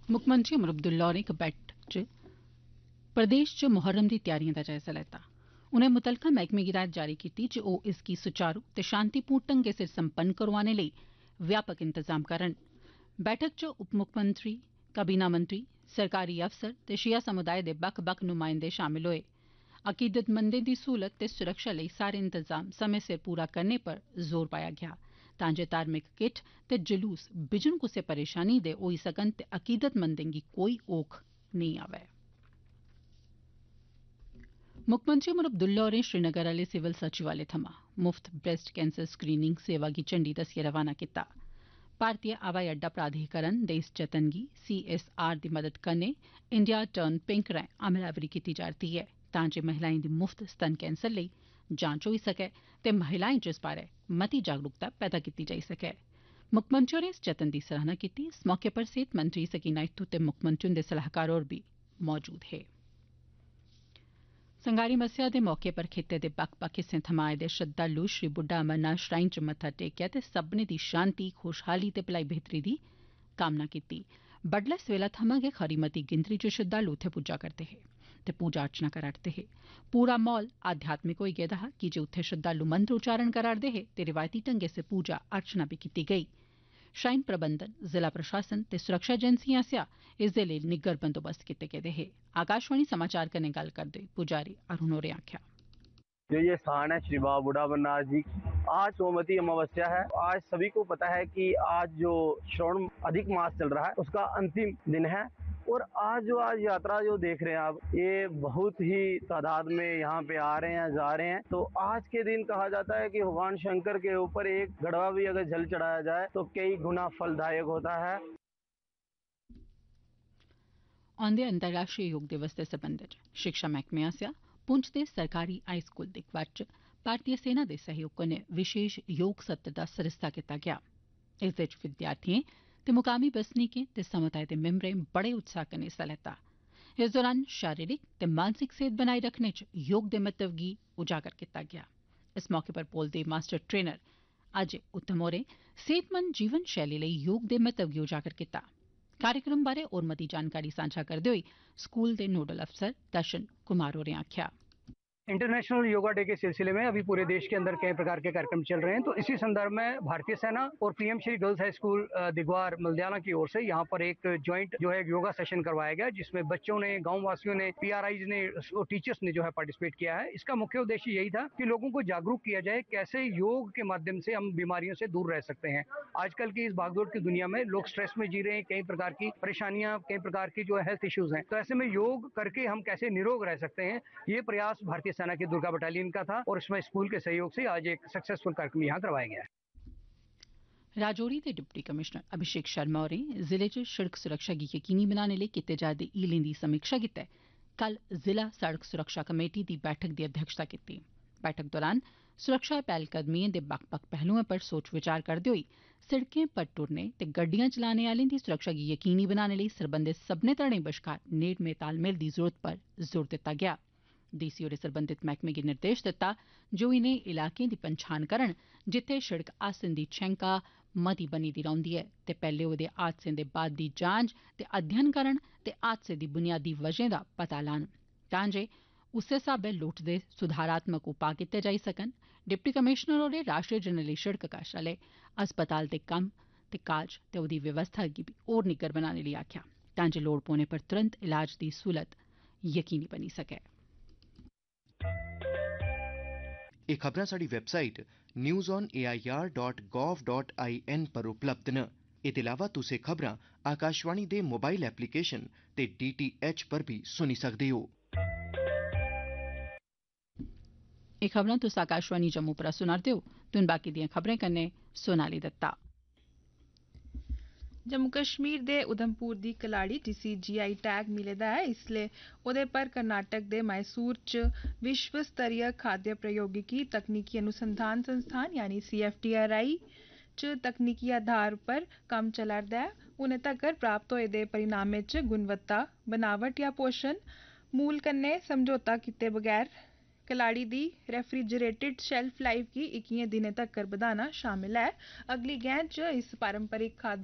मुक्खमंत्री उमर अब्दुल्ला होरें इक बैठक च प्रदेश च मुहर्रम दी त्यारिएं दा जायजा लैता। उनें मुतलका मैहकमे गी हिदायत जारी कीती जे ओ इसगी सुचारू ते शांतिपूर्ण ढंगै सिर सम्पन्न करोआने लेई व्यापक इंतजाम करन। बैठक च उप मुक्खमंत्री, काबीना मंत्री, सरकारी अफसर ते शिया समुदाय दे बक्ख बक्ख नुमायंदे शामल होए। अकीदतमंदें दी सहूलत ते सुरक्षा लेई सारे इंतजाम समें सिर पूरा करने पर जोर पाया गेआ तां जे धार्मिक किट्ठ ते जलूस बिजन कुसै परेशानी दे होई सकन ते अकीदतमंदें गी कोई औख नेईं आवै। मुक्खमंत्री उमर अब्दुल्ला होरें श्रीनगर आले सिविल सचिवालय थमां मुफ्त ब्रेस्ट कैंसर स्क्रीनिंग सेवा गी झंडी दस्सिए रवाना कीता। भारतीय हवाई अड्डा प्राधिकरण दे इस जतन गी CSR दी मदद कन्नै इंडिया टर्न पिंक राएं अमलावरी कीती जा'रदी ऐ तां जे महिलाएं दी मुफ्त स्तन कैंसर लेई जांच होई सकै ते महिलाएं च इस बारै मती जागरूकता पैदा कीती जाई सकै। मुक्खमंत्री होरें इस जतन दी सराहना कीती। इस मौके पर सेहत मंत्री सकीना इत्तू ते मुक्खमंत्री हुंदे सलाहकार होर बी मौजूद हे। संगारी मस्सेआ दे मौके पर खित्ते दे बक्ख बक्ख हिस्सें थमां आए दे श्रद्धालु श्री बुड्ढा अमरनाथ श्राइन च मत्था टेकेआ ते सब्भनें दी शांति, खुशहाली ते भलाई बेहतरी दी कामना कीती। बड्डलै सवेला थमां गै खरी मती गिनतरी च श्रद्धालु उत्थे पुज्जा करदे हे ते पूजा अर्चना करा'रदे हे। पूरा माहौल आध्यात्मिक होई गेदा हा की जे उत्थे श्रद्धालु मंत्र उच्चारण करा'रदे हे ते रिवायती ढंगै सिर पूजा अर्चना बी कीती गेई। श्राइन प्रबंधन, जिला प्रशासन ते सुरक्षा एजेंसिएं आसेआ इसदे लेई निग्गर बंदोबस्त कीते गेदे हे। आकाशवाणी समाचार कन्नै गल्ल करदे होई पुजारी अरुण होरें आखेआ, जो ये स्थान है श्री बाबा बूढ़ा अमरनाथ जी, आज सोमवती अमावस्या है। आज सभी को पता है कि आज जो श्रावण अधिक मास चल रहा है उसका अंतिम दिन है और आज यात्रा जो देख रहे हैं आप, ये बहुत ही तादाद में यहाँ पे आ रहे हैं, जा रहे हैं। तो आज के दिन कहा जाता है कि भगवान शंकर के ऊपर एक गड़वा भी अगर जल चढ़ाया जाए तो कई गुना फलदायक होता है। औंदे अंतर्राष्ट्रीय योग दिवस दे सरबंधै च शिक्षा मैह्कमे आसेआ पुंछ दे सरकारी हाई स्कूल दिगवार च भारतीय सेना दे सैह्योग कन्नै विशेष योग सत्र दा सरिस्ता कीता गेआ। इसदे च विद्यार्थिएं ते मुकामी बसनीकें ते समुदाय दे मिम्बरें बड़े उत्साह कन्नै हिस्सा लैता। इस दौरान शारीरिक ते मानसिक सेहत बनाई रखने च योग दे महत्व गी उजागर कीता गेआ। इस मौके पर बोलदे मास्टर ट्रेनर अजय उत्तम होरें सेहतमंद जीवन शैली लेई योग दे महत्व गी उजागर कीता। कार्यक्रम बारै होर मती जानकारी सांझा करदे होई स्कूल दे नोडल अफसर दर्शन कुमार होरें आखेआ, इंटरनेशनल योगा डे के सिलसिले में अभी पूरे देश के अंदर कई प्रकार के कार्यक्रम चल रहे हैं। तो इसी संदर्भ में भारतीय सेना और PM Shri girls high school Digwar मल्दियाना की ओर से यहाँ पर एक ज्वाइंट जो है योगा सेशन करवाया गया, जिसमें बच्चों ने, गांव वासियों ने, PRIs ने और टीचर्स ने जो है पार्टिसिपेट किया है। इसका मुख्य उद्देश्य यही था कि लोगों को जागरूक किया जाए कैसे योग के माध्यम से हम बीमारियों से दूर रह सकते हैं। आजकल की इस भागदौड़ की दुनिया में लोग स्ट्रेस में जी रहे हैं, कई प्रकार की परेशानियां, कई प्रकार की जो हेल्थ इश्यूज हैं। तो ऐसे में योग करके हम कैसे निरोग रह सकते हैं, ये प्रयास भारतीय सेना की दुर्गा बटालियन का था और इसमें स्कूल के सहयोग से आज एक सक्सेसफुल कार्यक्रम यहाँ करवाया गया है। राजौरी दे डिप्टी कमिश्नर अभिषेक शर्मा होरें जिले च सड़क सुरक्षा गी यकीनी बनाने लेई कीते जा'रदे हीलें दी समीक्षा गितै कल जिला सड़क सुरक्षा कमेटी दी बैठक दी अध्यक्षता कीती। बैठक दौरान सुरक्षा पैह्लकदमिएं दे बक्ख बक्ख पहलुएं पर सोच विचार करदे होई सड़कें पर टुरने ते गड्डियां चलाने आलें दी सुरक्षा गी यकीनी बनाने लेई सरबंधत सब्भनें धड़ें बश्कार नेड़मे तालमेल दी जरूरत पर जोर दित्ता गेआ। DC होरें सरबंधत मैह्कमे गी निर्देश दित्ता जे ओह् इनें इलाकें दी पंछान करन जित्थै सड़क हादसें दी शैंका मती बनी दी रौंह्दी ऐ ते पैह्ले होए दे हादसें दे बाद दी जांच ते अध्ययन करन ते हादसे दी बुनियादी वजहें दा पता लान तां जे उस्सै स्हाबै लोड़चदे सुधारात्मक उपाऽ कीते जाई सकन। डिप्टी कमिशनर होरें राष्ट्रीय जरनैली सड़क कश आले अस्पताल दे कम्म ते काज ते ओह्दी व्यवस्था गी बी होर निग्गर बनाने लेई आखेआ तां जे लोड़ पौने पर तुरंत इलाज दी सहूलत यकीनी बनी सकै। एह् खबरां साढ़ी वैबसाइट newsonair.gov.in पर उपलब्ध न। एह्दे अलावा तुस एह् खबरां आकाशवाणी दे मोबाइल एप्लीकेशन ते DTH पर बी सुनी सकदे हो। एह् खबरां तुस आकाशवाणी जम्मू परा सुना'रदे ओ ते हून बाकी दियां खबरें कन्नै सोनाली दत्ता। जम्मू कश्मीर दे उधमपुर दी कलाड़ी जिसी GI टैग मिले दा है, इसलै ओह्दे पर कर्नाटक दे मैसूर च विश्व स्तरीय खाद्य प्रौद्योगिकी तकनीकी अनुसंधान संस्थान यानी CFTRI च तकनीकी आधार पर कम्म चला'रदा ऐ। हुनै तक्कर प्राप्त होए दे परिणामें च गुणवत्ता, बनावट या पोषण मूल कन्नै समझौता कीते बगैर कलाड़ी दी रेफ्रिजरेटेड शेल्फ लाइफ गी 21 दिनें तक्कर बधाना शामिल ऐ। अगली गैंह च इस पारंपरिक खाद्य